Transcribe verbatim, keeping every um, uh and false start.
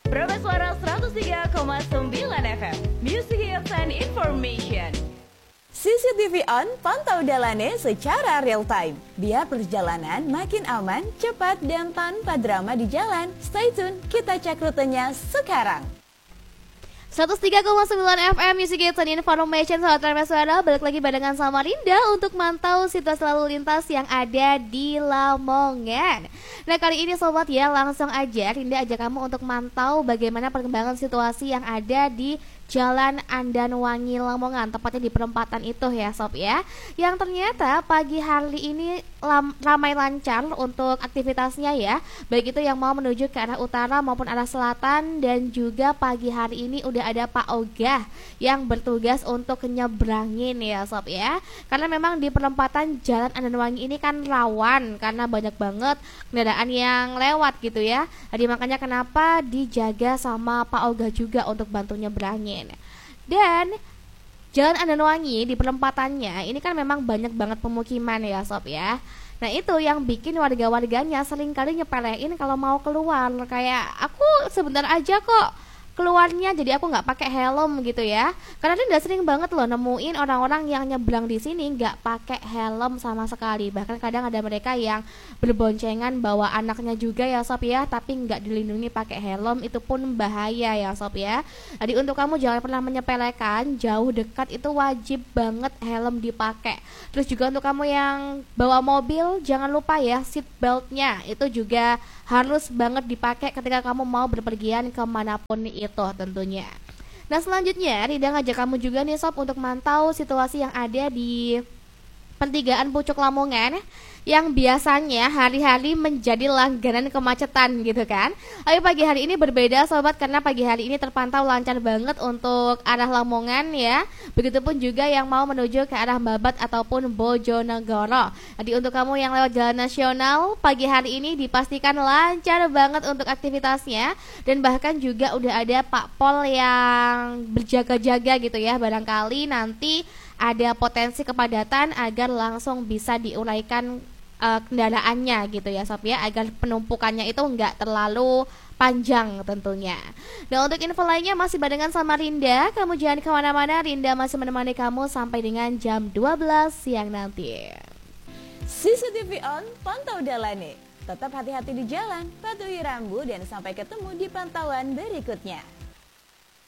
Suara seratus tiga koma sembilan F M, Music Hits and Information. C C T V on, pantau Dalane secara real time. Biar perjalanan makin aman, cepat, dan tanpa drama di jalan. Stay tune, kita cek rutenya sekarang. seratus tiga koma sembilan F M Music Hits and Information. Sahabat Remeswara, balik lagi barengan sama Rinda untuk mantau situasi lalu lintas yang ada di Lamongan. Nah, kali ini sobat ya, langsung aja Rinda ajak kamu untuk mantau bagaimana perkembangan situasi yang ada di Jalan Andanwangi Lamongan, tepatnya di perempatan itu ya sob ya. Yang ternyata pagi hari ini lam, ramai lancar untuk aktivitasnya ya. Baik itu yang mau menuju ke arah utara maupun arah selatan. Dan juga pagi hari ini udah ada Pak Ogah yang bertugas untuk nyebrangin ya sob ya. Karena memang di perempatan Jalan Andanwangi ini kan rawan karena banyak banget kendaraan yang lewat gitu ya. Jadi makanya kenapa dijaga sama Pak Ogah juga untuk bantu nyebrangin. Dan Jalan Andanwangi di perempatannya ini kan memang banyak banget pemukiman ya sob ya. Nah itu yang bikin warga-warganya seringkali nyepelein kalau mau keluar. Kayak aku sebentar aja kok keluarnya, jadi aku nggak pakai helm gitu ya. Karena ini udah sering banget loh nemuin orang-orang yang nyebrang di sini nggak pakai helm sama sekali. Bahkan kadang ada mereka yang berboncengan bawa anaknya juga ya sob ya, tapi nggak dilindungi pakai helm, itu pun bahaya ya sob ya. Jadi untuk kamu jangan pernah menyepelekan, jauh dekat itu wajib banget helm dipakai. Terus juga untuk kamu yang bawa mobil, jangan lupa ya seat beltnya itu juga harus banget dipakai ketika kamu mau berpergian kemanapun itu tentunya. Nah selanjutnya Rida ngajak kamu juga nih sob untuk mantau situasi yang ada di pertigaan Pucuk Lamongan yang biasanya hari-hari menjadi langganan kemacetan gitu kan. Tapi pagi hari ini berbeda sobat, karena pagi hari ini terpantau lancar banget untuk arah Lamongan ya. Begitupun juga yang mau menuju ke arah Babat ataupun Bojonegoro. Jadi untuk kamu yang lewat jalan nasional, pagi hari ini dipastikan lancar banget untuk aktivitasnya. Dan bahkan juga udah ada Pak Pol yang berjaga-jaga gitu ya. Barangkali nanti ada potensi kepadatan agar langsung bisa diuraikan uh, kendaraannya gitu ya sob ya, agar penumpukannya itu enggak terlalu panjang tentunya. Dan untuk info lainnya masih barengan sama Rinda, kamu jangan kemana-mana, Rinda masih menemani kamu sampai dengan jam dua belas siang nanti. C C T V on, pantau Dalane. Tetap hati-hati di jalan, patuhi rambu, dan sampai ketemu di pantauan berikutnya.